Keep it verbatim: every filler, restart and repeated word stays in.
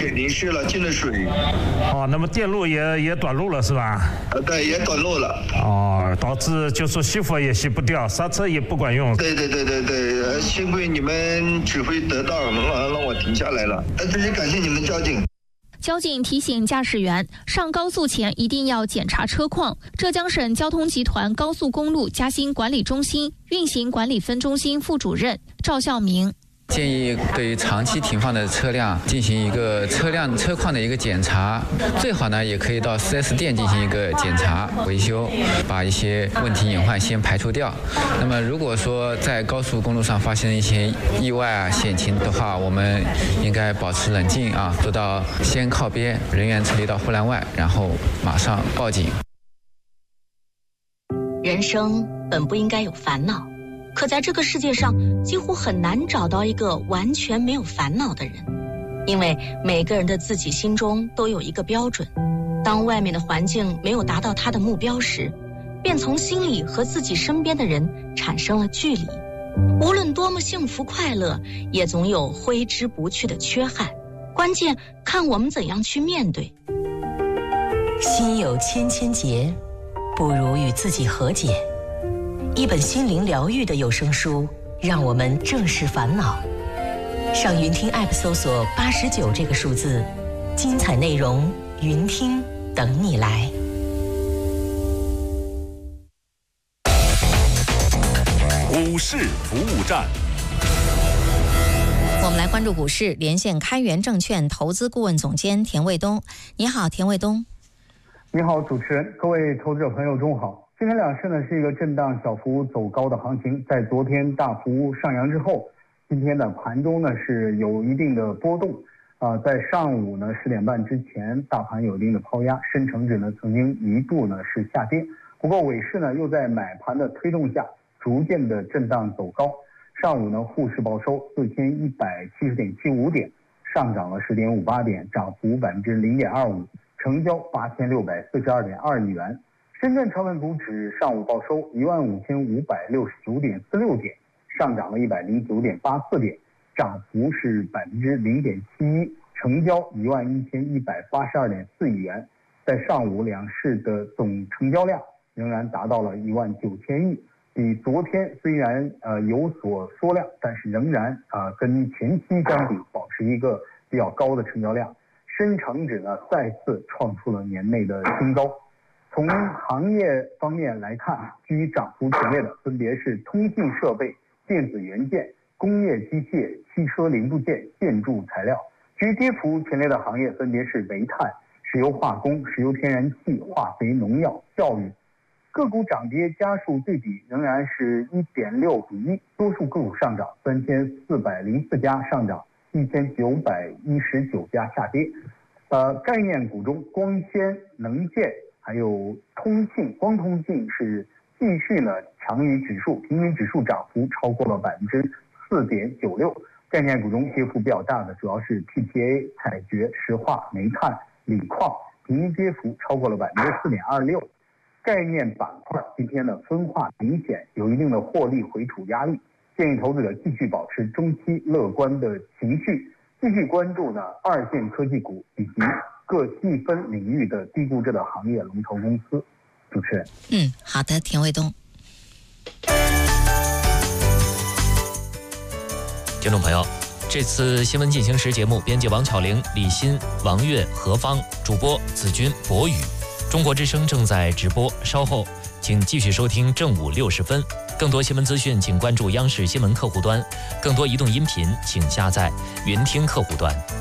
水淋湿了，进了水。 哦，那么电路也也短路了是吧？ 呃，对，也短路了。 哦，导致就说熄火也熄不掉，刹车也不管用。 对对对对对，呃，幸亏你们指挥得当，能让让我停下来了。呃，这里感谢你们交警。 交警提醒驾驶员，上高速前一定要检查车况。浙江省交通集团高速公路嘉兴管理中心运行管理分中心副主任赵孝明。 建议对于长期停放的车辆进行一个车辆车况的一个检查，最好呢也可以到 四 S 店进行一个检查维修，把一些问题隐患先排除掉。那么如果说在高速公路上发生一些意外啊险情的话，我们应该保持冷静啊，做到先靠边，人员撤离到护栏外，然后马上报警。 人生本不应该有烦恼，可在这个世界上几乎很难找到一个完全没有烦恼的人，因为每个人的自己心中都有一个标准，当外面的环境没有达到他的目标时，便从心里和自己身边的人产生了距离。无论多么幸福快乐，也总有挥之不去的缺憾，关键看我们怎样去面对。 心有千千结，不如与自己和解。一本心灵疗愈的有声书，让我们正视烦恼。上云听 App 搜索八十九这个数字，精彩内容云听等你来。 股市服务站。 我们来关注股市，连线开源证券投资顾问总监田卫东。你好，田卫东。 你好，主持人，各位投资者朋友，中午好。今天两市呢是一个震荡小幅走高的行情，在昨天大幅上扬之后，今天的盘中呢是有一定的波动。啊、呃，在上午呢十点半之前，大盘有一定的抛压，深成指呢曾经一度呢是下跌，不过尾市呢又在买盘的推动下，逐渐的震荡走高。上午呢沪市报收四千一百七十点七五点，上涨了十点五八点，涨幅百分之零点二五，成交八千六百四十二点二亿元。深圳成分股指上午报收一万五千五百六十九点四六点，上涨了一百零九点八四点，涨幅是百分之零点七一，成交一万一千一百八十二点四亿元。在上午两市的总成交量仍然达到了一万九千亿，比昨天虽然呃有所缩量，但是仍然啊、呃、跟前期相比保持一个比较高的成交量。深成指呢再次创出了年内的新高。从行业方面来看，居于涨幅前列的分别是通信设备、电子元件、工业机械、汽车零部件、建筑材料。居于跌幅前列的行业分别是煤炭、石油化工、石油天然气、化肥、农药、教育。个股涨跌家数对比仍然是一点六比一，多数个股上涨，三千四百零四家上涨，一千九百一十九家下跌。呃，概念股中，光纤、能建还有通信、光通信是继续呢强于指数，平均指数涨幅超过了百分之四点九六。概念股中跌幅比较大的主要是 P T A、采掘、石化、煤炭、锂矿，平均跌幅超过了百分之四点二六。概念板块今天的分化明显，有一定的获利回吐压力，建议投资者继续保持中期乐观的情绪，继续关注呢二线科技股以及各细分领域的低估值的行业龙头公司。主持人， 嗯，好的，田卫东。 听众朋友，这次新闻进行时节目编辑王巧玲、李欣、王悦、何芳，主播子君、博宇。中国之声正在直播，稍后请继续收听正午六十分。更多新闻资讯，请关注央视新闻客户端；更多移动音频，请下载云听客户端。